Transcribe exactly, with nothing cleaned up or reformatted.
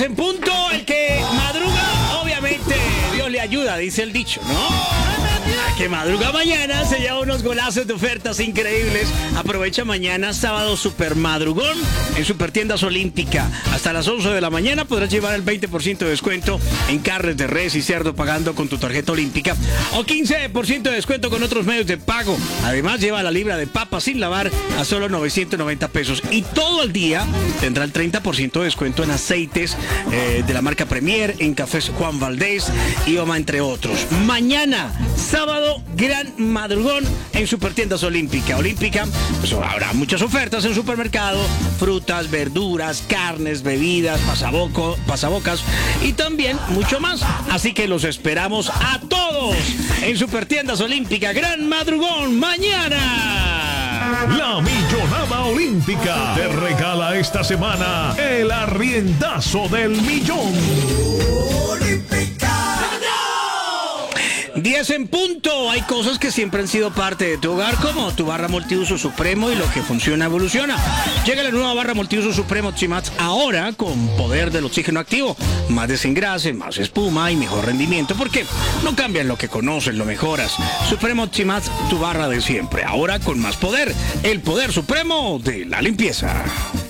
en punto, el que madruga, obviamente, Dios le ayuda, dice el dicho, ¿no? El que madruga mañana se lleva unos golazos de ofertas increíbles. Aprovecha mañana, sábado, super madrugón en Supertiendas Olímpica. Hasta las once de la mañana podrás llevar el veinte por ciento de descuento en carnes de res y cerdo pagando con tu tarjeta olímpica o quince por ciento de descuento con otros medios de pago. Además, lleva la libra de papa sin lavar a solo novecientos noventa pesos. Y todo el día tendrá el treinta por ciento de descuento en aceites eh, de la marca Premier, en cafés Juan Valdés y Oma, entre otros. Mañana, sábado, gran madrugón en Supertiendas Olímpica. Olímpica, pues habrá muchas ofertas en supermercado, frutas, verduras, carnes, bebidas, pasaboco, pasabocas y también mucho más. Así que los esperamos a todos en Supertiendas Olímpica. Gran madrugón mañana. La Millonada Olímpica te regala esta semana el arriendazo del millón. diez en punto. Hay cosas que siempre han sido parte de tu hogar, como tu barra multiuso Supremo, y lo que funciona evoluciona. Llega la nueva barra multiuso Supremo Optimax, ahora con poder del oxígeno activo, más desengrase, más espuma y mejor rendimiento, porque no cambian lo que conoces, lo mejoras. Supremo Optimax, tu barra de siempre, ahora con más poder, el poder supremo de la limpieza.